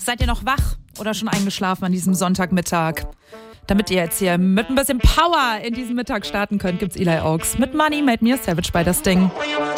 Seid ihr noch wach oder schon eingeschlafen an diesem Sonntagmittag? Damit ihr jetzt hier mit ein bisschen Power in diesen Mittag starten könnt, gibt's Eli Oaks mit Money Made Me a Savage bei das Ding.